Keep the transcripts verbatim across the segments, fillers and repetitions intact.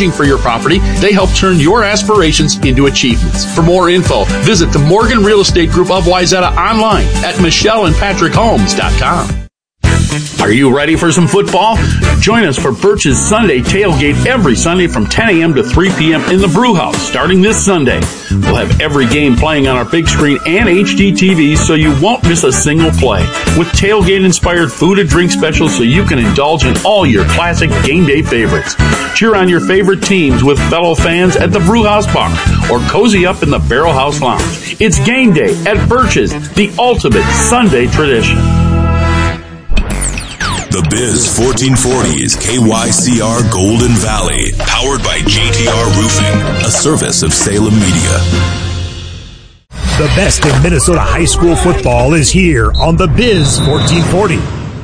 arranging for your property, they help turn your aspirations into achievements. For more info, visit the Morgan Real Estate Group of Wayzata online at michelle and patrick homes dot com. Are you ready for some football? Join us for Birch's Sunday Tailgate every Sunday from ten a.m. to three p.m. in the Brew House starting this Sunday. We'll have every game playing on our big screen and H D T Vs so you won't miss a single play. With tailgate-inspired food and drink specials so you can indulge in all your classic game day favorites. Cheer on your favorite teams with fellow fans at the Brew House Bar or cozy up in the Barrel House Lounge. It's game day at Birch's, the ultimate Sunday tradition. The Biz fourteen forty is K Y C R Golden Valley, powered by J T R Roofing, a service of Salem Media. The best in Minnesota high school football is here on The Biz fourteen forty.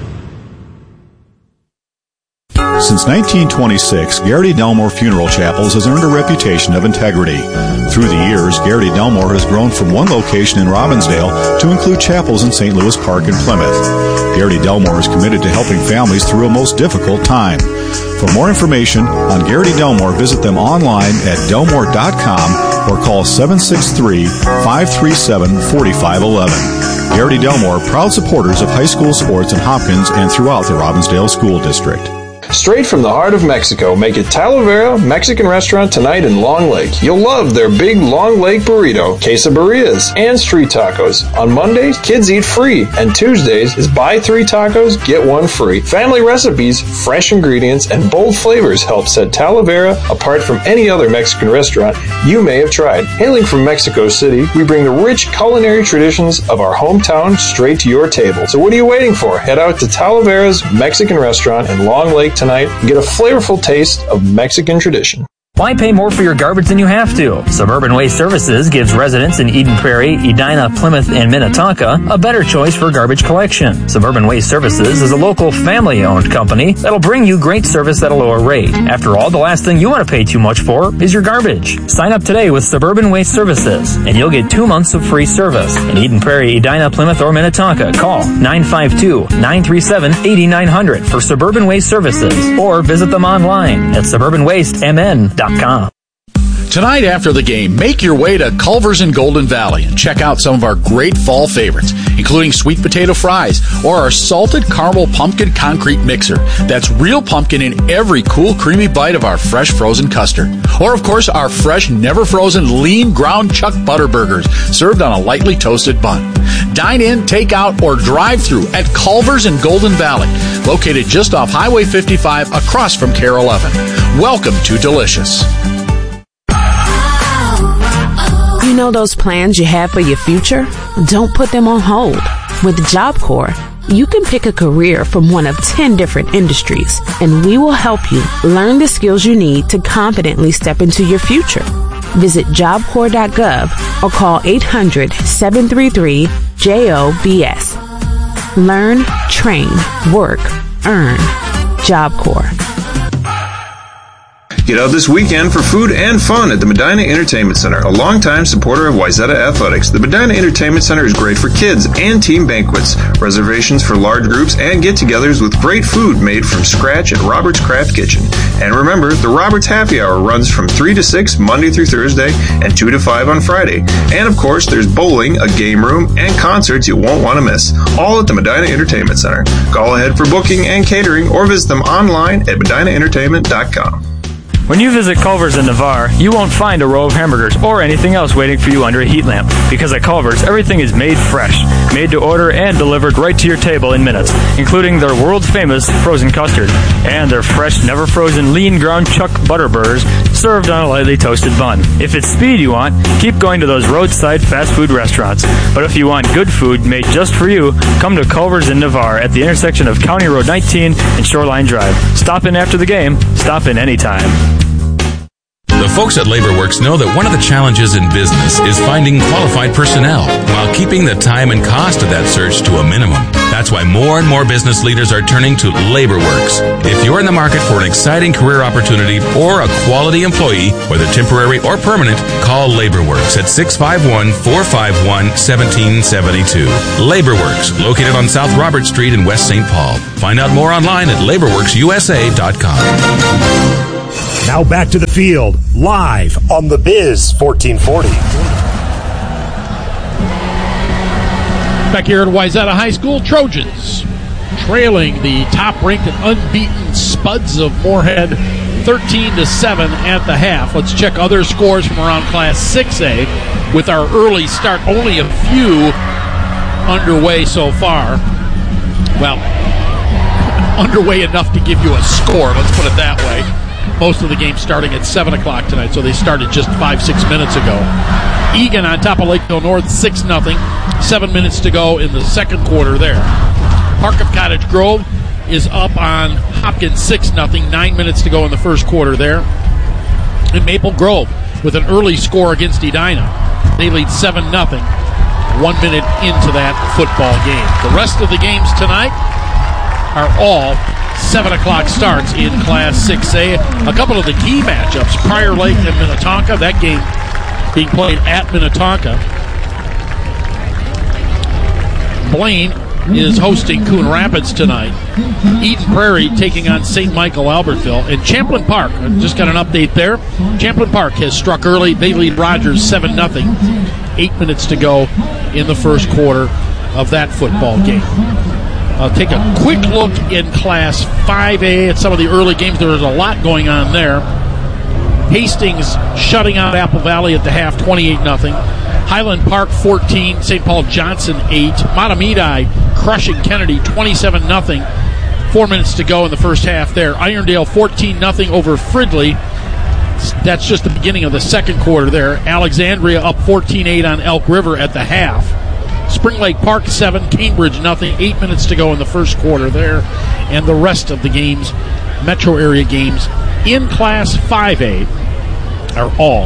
Since nineteen twenty-six, Garrity Delmore Funeral Chapels has earned a reputation of integrity. Through the years, Garrity Delmore has grown from one location in Robbinsdale to include chapels in Saint Louis Park and Plymouth. Garrity Delmore is committed to helping families through a most difficult time. For more information on Garrity Delmore, visit them online at delmore dot com or call seven six three, five three seven, four five one one. Garrity Delmore, proud supporters of high school sports in Hopkins and throughout the Robbinsdale School District. Straight from the heart of Mexico, make it Talavera Mexican Restaurant tonight in Long Lake. You'll love their big Long Lake burrito, quesadillas, and street tacos. On Mondays, kids eat free, and Tuesdays is buy three tacos, get one free. Family recipes, fresh ingredients, and bold flavors help set Talavera apart from any other Mexican restaurant you may have tried. Hailing from Mexico City, we bring the rich culinary traditions of our hometown straight to your table. So what are you waiting for? Head out to Talavera's Mexican Restaurant in Long Lake tonight and get a flavorful taste of Mexican tradition. Why pay more for your garbage than you have to? Suburban Waste Services gives residents in Eden Prairie, Edina, Plymouth, and Minnetonka a better choice for garbage collection. Suburban Waste Services is a local family-owned company that'll bring you great service at a lower rate. After all, the last thing you want to pay too much for is your garbage. Sign up today with Suburban Waste Services, and you'll get two months of free service. In Eden Prairie, Edina, Plymouth, or Minnetonka, call nine five two, nine three seven, eight nine zero zero for Suburban Waste Services, or visit them online at suburban waste m n dot com. Tonight after the game, make your way to Culver's in Golden Valley and check out some of our great fall favorites, including sweet potato fries or our salted caramel pumpkin concrete mixer. That's real pumpkin in every cool, creamy bite of our fresh frozen custard. Or, of course, our fresh, never frozen, lean ground chuck butter burgers served on a lightly toasted bun. Dine in, take out, or drive through at Culver's in Golden Valley, located just off Highway fifty-five across from Care eleven. Welcome to Delicious. You know those plans you have for your future? Don't put them on hold. With Job Corps, you can pick a career from one of ten different industries, and we will help you learn the skills you need to confidently step into your future. Visit job corps dot gov or call eight hundred, seven three three, J O B S. Learn, train, work, earn. Job Corps. Get out this weekend for food and fun at the Medina Entertainment Center, a longtime supporter of Wayzata Athletics. The Medina Entertainment Center is great for kids and team banquets, reservations for large groups, and get-togethers with great food made from scratch at Robert's Craft Kitchen. And remember, the Robert's Happy Hour runs from three to six Monday through Thursday and two to five on Friday. And of course, there's bowling, a game room, and concerts you won't want to miss, all at the Medina Entertainment Center. Call ahead for booking and catering or visit them online at medina entertainment dot com. When you visit Culver's in Navarre, you won't find a row of hamburgers or anything else waiting for you under a heat lamp. Because at Culver's, everything is made fresh, made to order, and delivered right to your table in minutes, including their world-famous frozen custard and their fresh, never-frozen lean ground chuck butter burgers served on a lightly toasted bun. If it's speed you want, keep going to those roadside fast food restaurants. But if you want good food made just for you, come to Culver's in Navarre at the intersection of County Road nineteen and Shoreline Drive. Stop in after the game. Stop in anytime. The folks at LaborWorks know that one of the challenges in business is finding qualified personnel while keeping the time and cost of that search to a minimum. That's why more and more business leaders are turning to LaborWorks. If you're in the market for an exciting career opportunity or a quality employee, whether temporary or permanent, call LaborWorks at six five one, four five one, one seven seven two. LaborWorks, located on South Robert Street in West Saint Paul. Find out more online at labor works u s a dot com. Now back to the field, live on the Biz fourteen forty. Back here at Wayzata High School, Trojans trailing the top-ranked and unbeaten Spuds of Moorhead thirteen to seven at the half. Let's check other scores from around Class six A with our early start. Only a few underway so far. Well, underway enough to give you a score, let's put it that way. Most of the games starting at seven o'clock tonight, so they started just five, six minutes ago. Egan on top of Lakeville North, six nothing. Seven minutes to go in the second quarter there. Park of Cottage Grove is up on Hopkins, six nothing. Nine minutes to go in the first quarter there. And Maple Grove with an early score against Edina. They lead seven nothing. One minute into that football game. The rest of the games tonight are all seven o'clock starts in Class six A. A couple of the key matchups, Prior Lake and Minnetonka. That game being played at Minnetonka. Blaine is hosting Coon Rapids tonight. Eden Prairie taking on Saint Michael Albertville. And Champlin Park, I just got an update there. Champlin Park has struck early. They lead Rogers seven nothing. Eight minutes to go in the first quarter of that football game. I'll take a quick look in Class five A at some of the early games. There is a lot going on there. Hastings shutting out Apple Valley at the half, twenty-eight nothing. Highland Park fourteen, Saint Paul Johnson eight. Matamidi crushing Kennedy twenty-seven nothing. Four minutes to go in the first half there. Irondale fourteen nothing over Fridley. That's just the beginning of the second quarter there. Alexandria up fourteen eight on Elk River at the half. Spring Lake Park seven, Cambridge nothing. Eight minutes to go in the first quarter there. And the rest of the games, metro area games in Class five A, are all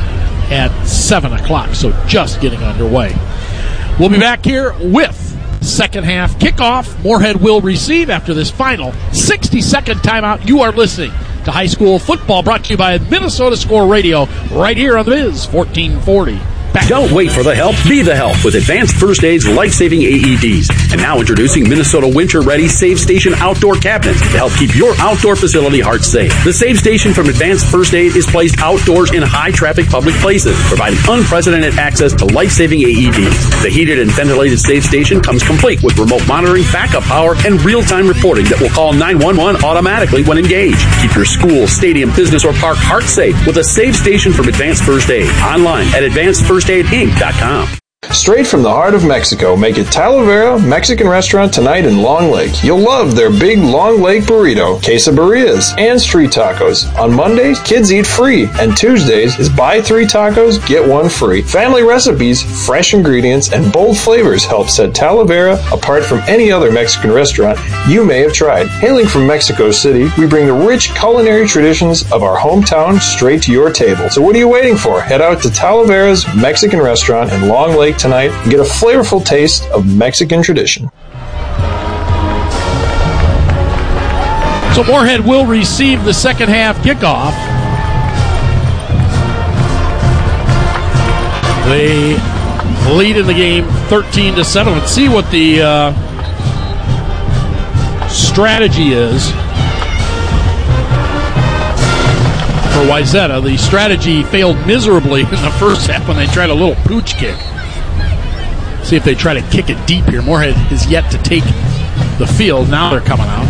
at seven o'clock, so just getting underway. We'll be back here with second half kickoff. Moorhead will receive after this final sixty-second timeout. You are listening to high school football, brought to you by Minnesota Score Radio, right here on the Biz fourteen forty. Back. Don't wait for the help. Be the help with Advanced First Aid's life-saving A E Ds. And now introducing Minnesota Winter-Ready Save Station Outdoor Cabinets to help keep your outdoor facility heart safe. The Save Station from Advanced First Aid is placed outdoors in high-traffic public places, providing unprecedented access to life-saving A E Ds. The heated and ventilated Save Station comes complete with remote monitoring, backup power, and real-time reporting that will call nine one one automatically when engaged. Keep your school, stadium, business, or park heart safe with a Save Station from Advanced First Aid. Online at advanced first aid inc dot com. Straight from the heart of Mexico, make it Talavera Mexican Restaurant tonight in Long Lake. You'll love their big Long Lake burrito, quesadillas, and street tacos. On Mondays, kids eat free, and Tuesdays is buy three tacos, get one free. Family recipes, fresh ingredients, and bold flavors help set Talavera apart from any other Mexican restaurant you may have tried. Hailing from Mexico City, we bring the rich culinary traditions of our hometown straight to your table. So what are you waiting for? Head out to Talavera's Mexican Restaurant in Long Lake tonight and get a flavorful taste of Mexican tradition. So Moorhead will receive the second half kickoff. They lead in the game thirteen to seven. Let's see what the uh, strategy is for Wayzata. The strategy failed miserably in the first half when they tried a little pooch kick. See if they try to kick it deep here. Moorhead is yet to take the field. Now they're coming out.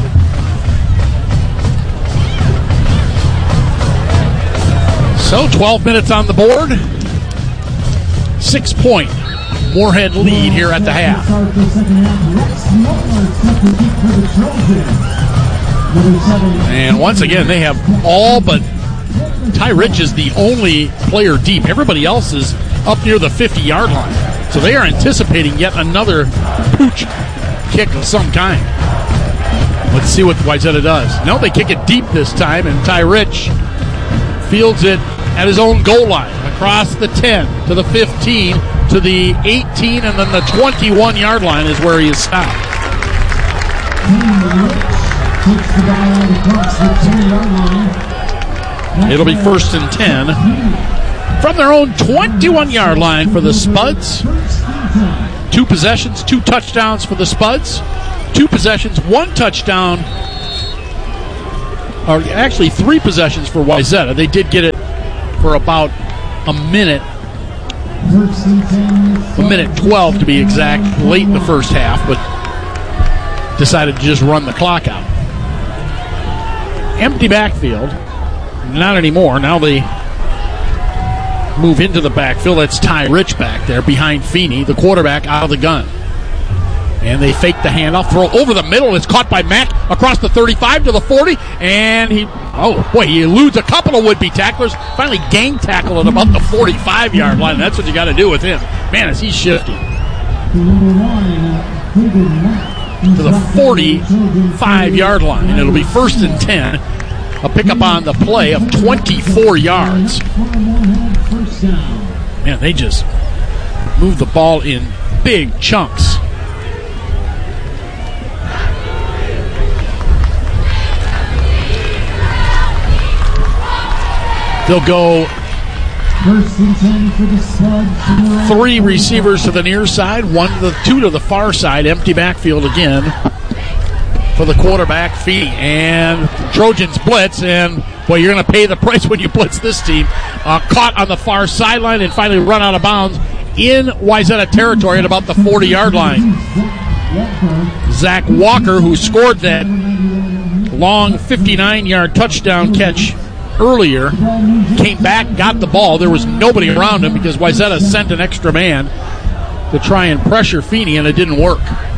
So twelve minutes on the board. Six-point Moorhead lead here at the half. And once again, they have all but Ty Rich is the only player deep. Everybody else is up near the fifty-yard line. So they are anticipating yet another pooch kick of some kind. Let's see what Wayzata does. No, they kick it deep this time, and Ty Rich fields it at his own goal line, across the ten, to the fifteen, to the eighteen, and then the twenty-one-yard line is where he is stopped. It'll be first and ten from their own twenty-one-yard line for the Spuds. Two possessions, two touchdowns for the Spuds. Two possessions, one touchdown or actually three possessions for Wayzata. They did get it for about a minute, a minute twelve to be exact, late in the first half, but decided to just run the clock out. Empty backfield. Not anymore. Now they move into the backfield. That's Ty Rich back there behind Feeney, the quarterback, out of the gun. And they fake the handoff, throw over the middle. It's caught by Mack across the thirty-five to the forty. And he, oh, boy, he eludes a couple of would-be tacklers. Finally gang tackled at about the forty-five-yard line. That's what you got to do with him. Man, is he shifty. To the forty-five-yard line. And it'll be first and ten. A pickup on the play of twenty-four yards. Man, they just move the ball in big chunks. They'll go three receivers to the near side, one to the two to the far side. Empty backfield again for the quarterback, Feeney. And Trojans blitz, and boy, you're going to pay the price when you blitz this team. Uh, caught on the far sideline and finally run out of bounds in Wayzata territory at about the forty-yard line. Zach Walker, who scored that long fifty-nine-yard touchdown catch earlier, came back, got the ball. There was nobody around him because Wayzata sent an extra man to try and pressure Feeney, and it didn't work.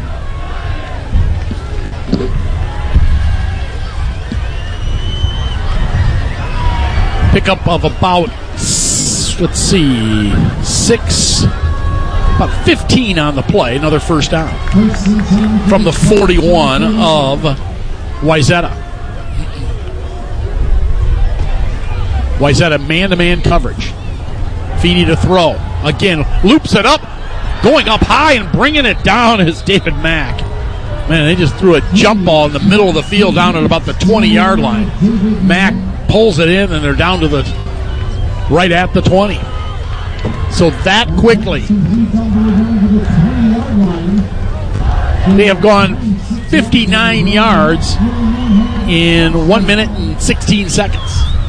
Pickup of about, let's see, six, about fifteen on the play. Another first down from the forty-one of Wayzata. Wayzata man-to-man coverage. Feeney to throw. Again, loops it up. Going up high and bringing it down is David Mack. Man, they just threw a jump ball in the middle of the field down at about the twenty-yard line. Mack pulls it in, and they're down to the right at the twenty. So that quickly, they have gone fifty-nine yards in one minute and sixteen seconds.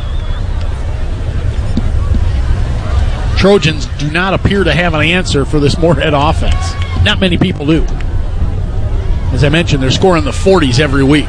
Trojans do not appear to have an answer for this Moorhead offense. Not many people do. As I mentioned, they're scoring the forties every week.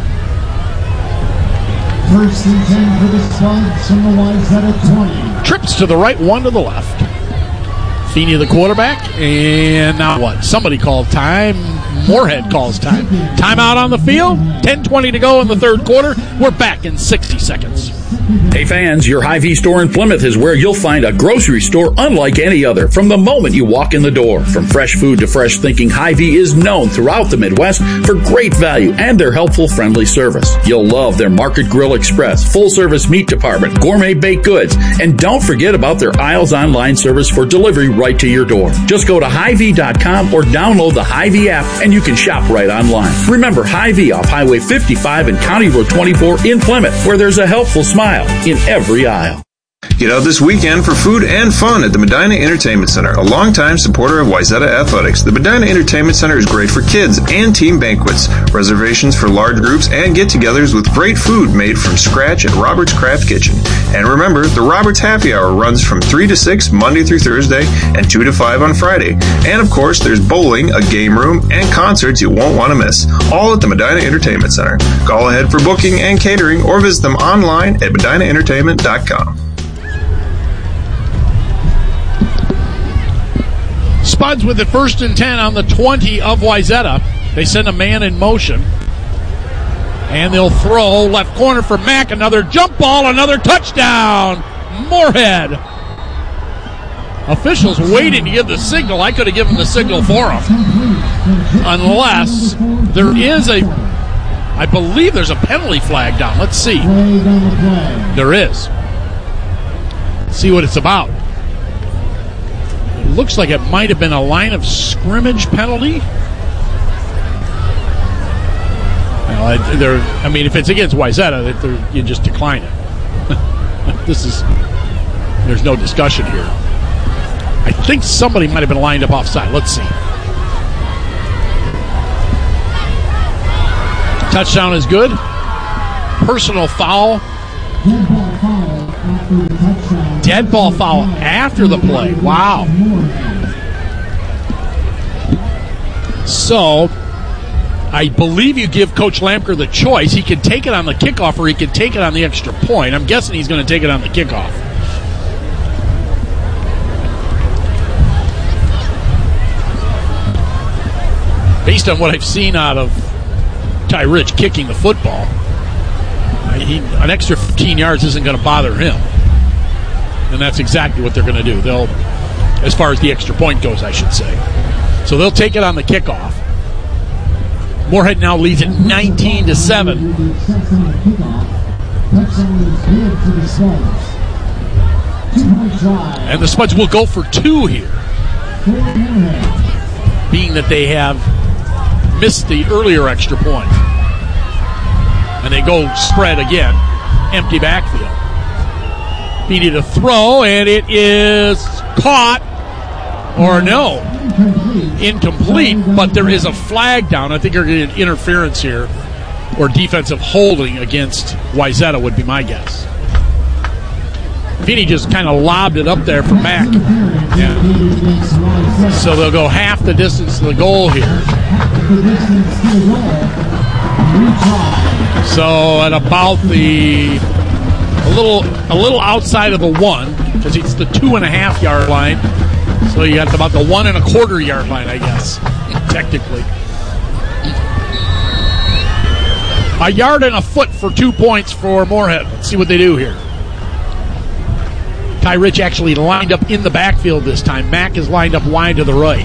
First and ten for the Spuds from the Wayzata twenty. Trips to the right, one to the left. Feeney, the quarterback, and now what? Somebody called time. Moorhead calls time. Timeout on the field. ten twenty to go in the third quarter. We're back in sixty seconds. Hey fans, your Hy-Vee store in Plymouth is where you'll find a grocery store unlike any other from the moment you walk in the door. From fresh food to fresh thinking, Hy-Vee is known throughout the Midwest for great value and their helpful, friendly service. You'll love their Market Grill Express, full-service meat department, gourmet baked goods, and don't forget about their Aisles online service for delivery right to your door. Just go to Hy Vee dot com or download the Hy-Vee app and you can shop right online. Remember Hy-Vee off Highway fifty-five and County Road twenty-four in Plymouth, where there's a helpful smile in every aisle. Get out this weekend for food and fun at the Medina Entertainment Center, a longtime supporter of Wayzata Athletics. The Medina Entertainment Center is great for kids and team banquets, reservations for large groups, and get-togethers with great food made from scratch at Robert's Craft Kitchen. And remember, the Robert's Happy Hour runs from three to six Monday through Thursday and two to five on Friday. And of course, there's bowling, a game room, and concerts you won't want to miss, all at the Medina Entertainment Center. Call ahead for booking and catering or visit them online at medina entertainment dot com. Spuds with it first and ten on the twenty of Wayzata. They send a man in motion. And they'll throw left corner for Mack. Another jump ball, another touchdown. Moorhead. Officials waiting to give the signal. I could have given the signal for them. Unless there is a, I believe there's a penalty flag down. Let's see. There is. Let's see what it's about. It looks like it might have been a line of scrimmage penalty. Well, there. I mean, if it's against Wayzata, you just decline it. This is. There's no discussion here. I think somebody might have been lined up offside. Let's see. Touchdown is good. personal foul. Dead ball foul after the play. Wow. So, I believe you give Coach Lamker the choice. He can take it on the kickoff or he can take it on the extra point. I'm guessing he's going to take it on the kickoff. Based on what I've seen out of Ty Rich kicking the football, he, an extra fifteen yards isn't going to bother him. And that's exactly what they're going to do. They'll, as far as the extra point goes, I should say. So they'll take it on the kickoff. Moorhead now leads at nineteen to seven. And the Spuds will go for two here, being that they have missed the earlier extra point. And they go spread again. Empty backfield. Feeney to throw, and it is caught. Or no. Incomplete, but there is a flag down. I think they're getting interference here. Or defensive holding against Wayzata would be my guess. Feeney just kind of lobbed it up there for Mack. Yeah. So they'll go half the distance to the goal here. So at about the a little a little outside of the one, because it's the two and a half yard line. So you got about the one and a quarter yard line, I guess, technically. A yard and a foot for two points for Moorhead. Let's see what they do here. Ty Rich actually lined up in the backfield this time. Mack is lined up wide to the right.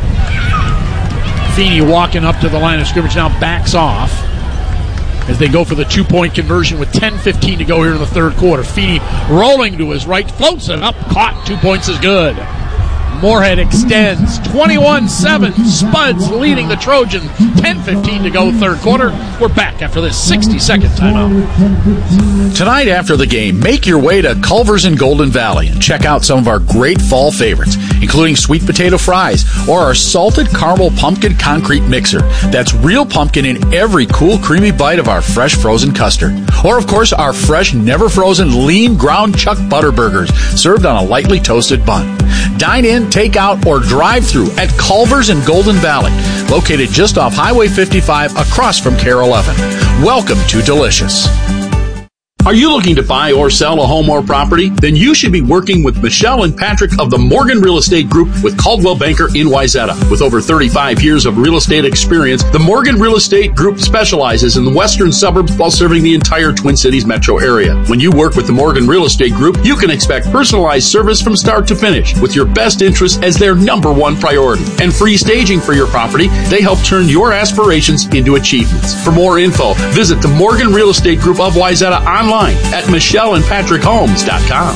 Feeney walking up to the line of scrimmage now backs off as they go for the two-point conversion with ten fifteen to go here in the third quarter. Feeney rolling to his right, floats it up, caught, two points is good. Moorhead extends, twenty-one seven, Spuds leading the Trojans, ten fifteen to go third quarter. We're back after this sixty-second timeout. Tonight after the game, make your way to Culver's in Golden Valley and check out some of our great fall favorites, including sweet potato fries or our salted caramel pumpkin concrete mixer. That's real pumpkin in every cool, creamy bite of our fresh frozen custard. Or, of course, our fresh, never frozen, lean ground chuck butter burgers served on a lightly toasted bun. Dine in, take out, or drive through at Culver's in Golden Valley, located just off Highway fifty-five across from Care eleven. Welcome to Delicious. Are you looking to buy or sell a home or property? Then you should be working with Michelle and Patrick of the Morgan Real Estate Group with Caldwell Banker in Wayzata. With over thirty-five years of real estate experience, the Morgan Real Estate Group specializes in the western suburbs while serving the entire Twin Cities metro area. When you work with the Morgan Real Estate Group, you can expect personalized service from start to finish, with your best interest as their number one priority. And free staging for your property, they help turn your aspirations into achievements. For more info, visit the Morgan Real Estate Group of Wayzata online at michelle and patrick homes dot com.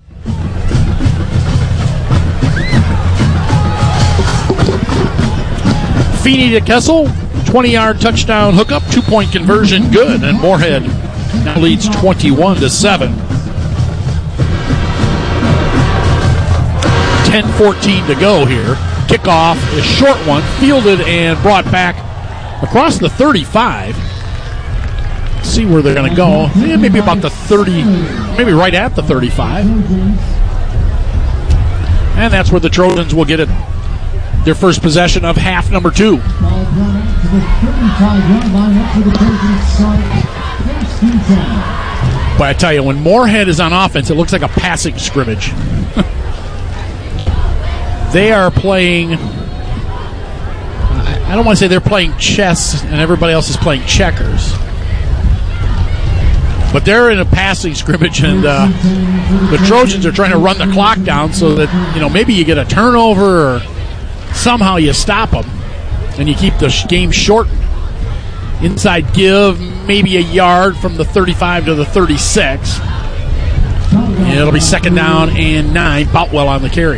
Feeney to Kessel, twenty-yard touchdown hookup, two-point conversion, good, and Moorhead now leads twenty-one to seven. ten fourteen to go here. Kickoff, a short one, fielded and brought back across the thirty-five. See where they're going to go. Yeah, maybe about the thirty, maybe right at the thirty-five. And that's where the Trojans will get it, their first possession of half number two. But I tell you, when Moorhead is on offense, it looks like a passing scrimmage. They are playing, I don't want to say they're playing chess and everybody else is playing checkers. But they're in a passing scrimmage, and uh, the Trojans are trying to run the clock down so that, you know, maybe you get a turnover or somehow you stop them and you keep the game shortened. Inside give, maybe a yard from the thirty-five to the thirty-six. And it'll be second down and nine. Boutwell on the carry.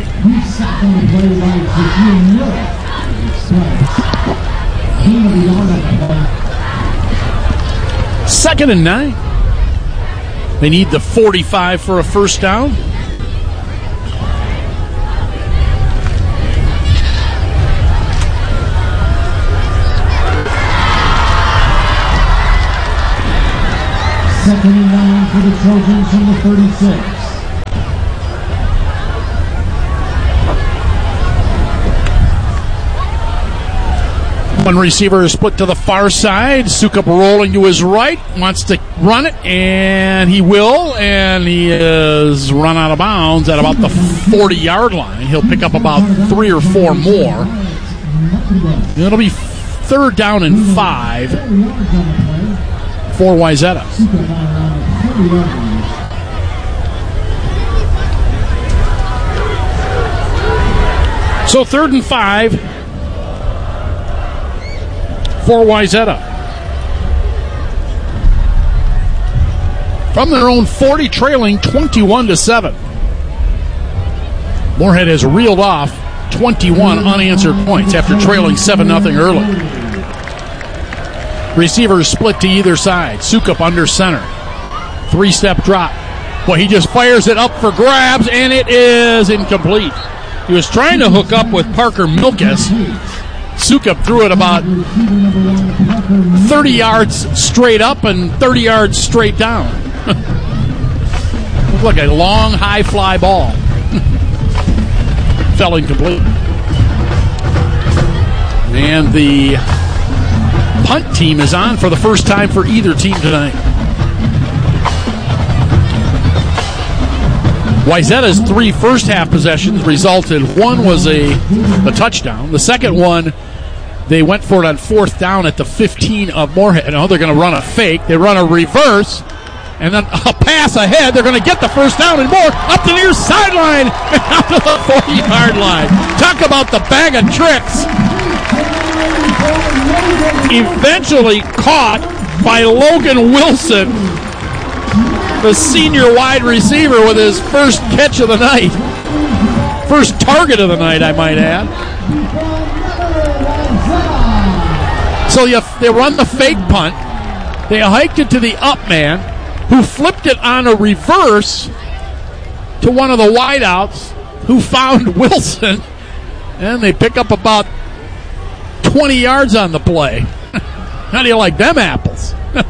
Second and nine. They need the forty-five for a first down. Second and nine for the Trojans from the thirty-six. One receiver is split to the far side. Sukup rolling to his right. Wants to run it, and he will. And he is run out of bounds at about the forty-yard line. He'll pick up about three or four more. It'll be third down and five for Wayzata. So third and five for Wayzata. From their own forty, trailing twenty-one to seven. Moorhead has reeled off twenty-one unanswered points after trailing seven nothing early. Receivers split to either side. Sukup under center. Three-step drop. Well, he just fires it up for grabs, and it is incomplete. He was trying to hook up with Parker Milkus. Sukup threw it about thirty yards straight up and thirty yards straight down. Looked like a long, high fly ball. Fell incomplete. And the punt team is on for the first time for either team tonight. Wayzata's three first half possessions resulted. One was a, a touchdown. The second one, they went for it on fourth down at the fifteen of Moorhead. Now they're going to run a fake. They run a reverse, and then a pass ahead. They're going to get the first down and more up the near sideline and out to the forty-yard line. Talk about the bag of tricks. Eventually caught by Logan Wilson, the senior wide receiver, with his first catch of the night. First target of the night, I might add. So you, they run the fake punt. They hiked it to the up man, who flipped it on a reverse to one of the wideouts, who found Wilson, and they pick up about twenty yards on the play. How do you like them apples?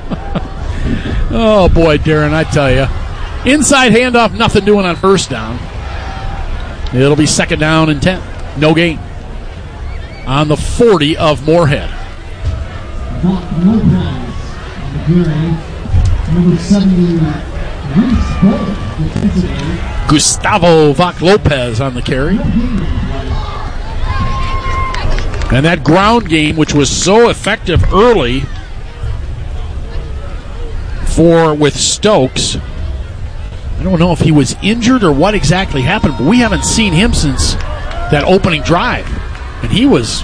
Oh, boy, Darren, I tell you. Inside handoff, nothing doing on first down. It'll be second down and ten. No gain. On the forty of Moorhead. Gustavo Vac Lopez on the carry. And that ground game, which was so effective early for with Stokes, I don't know if he was injured or what exactly happened, but we haven't seen him since that opening drive. And he was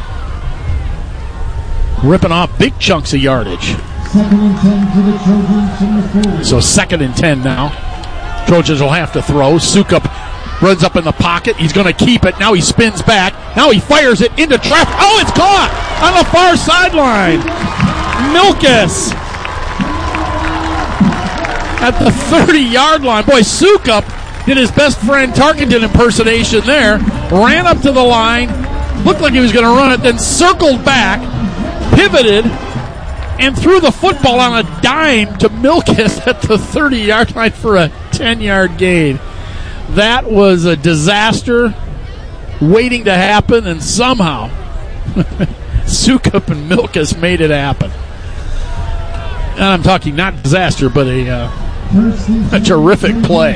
ripping off big chunks of yardage. Second and ten for the Trojans from the forty. So second and ten now. Trojans will have to throw. Sukup runs up in the pocket. He's going to keep it. Now he spins back. Now he fires it into traffic. Oh, it's caught on the far sideline. Milkus at the thirty-yard line. Boy, Sukup did his best friend Tarkenton impersonation there. Ran up to the line. Looked like he was going to run it. Then circled back. Pivoted. And threw the football on a dime to Milkus at the thirty-yard line for a ten-yard gain. That was a disaster waiting to happen, and somehow Sukup and Milkus made it happen. And I'm talking not disaster, but a, uh, a terrific play.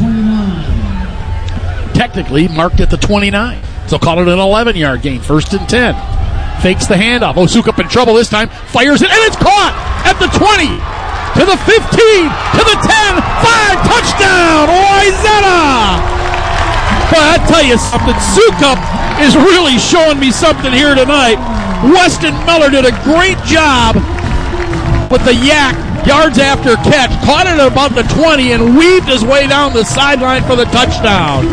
Technically marked at the twenty-nine. So call it an eleven-yard gain, first and ten. Fakes the handoff. Oh, Sukup in trouble this time. Fires it, and it's caught at the twenty, to the fifteen, to the ten, five, touchdown, Wayzata! But I tell you something, Sukup is really showing me something here tonight. Weston Miller did a great job with the yak, yards after catch. Caught it at about the twenty and weaved his way down the sideline for the touchdown.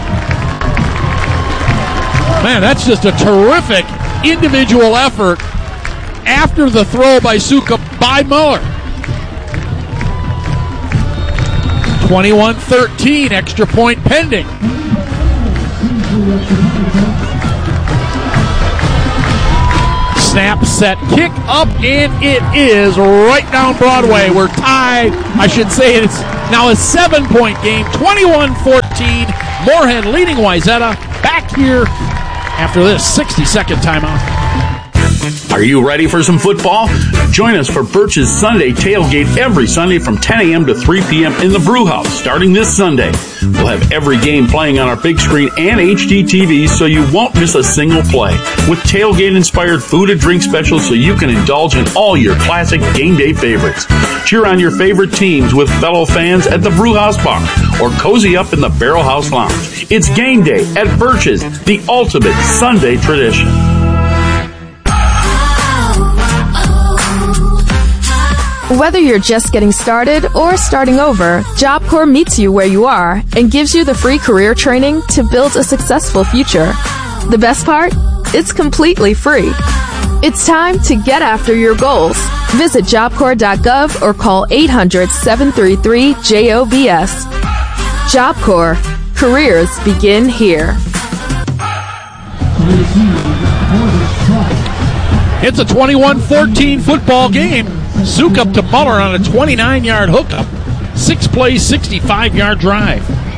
Man, that's just a terrific individual effort after the throw by Sukup by Muller. twenty-one thirteen, extra point pending. Snap, set, kick up, and it is right down Broadway. We're tied. I should say it's now a seven-point game, twenty-one fourteen. Moorhead leading Wayzata. Back here after this sixty-second timeout. Are you ready for some football? Join us for Birch's Sunday Tailgate every Sunday from ten a.m. to three p.m. in the Brew House starting this Sunday. We'll have every game playing on our big screen and H D T Vs so you won't miss a single play. With tailgate-inspired food and drink specials so you can indulge in all your classic game day favorites. Cheer on your favorite teams with fellow fans at the Brew House Bar or cozy up in the Barrel House Lounge. It's game day at Birch's, the ultimate Sunday tradition. Whether you're just getting started or starting over, Job Corps meets you where you are and gives you the free career training to build a successful future. The best part? It's completely free. It's time to get after your goals. Visit job corps dot gov or call eight hundred, seven three three, J O B S. Job Corps. Careers begin here. It's a twenty-one fourteen football game. Suk up to Muller on a twenty-nine-yard hookup. Six-play, sixty-five-yard drive.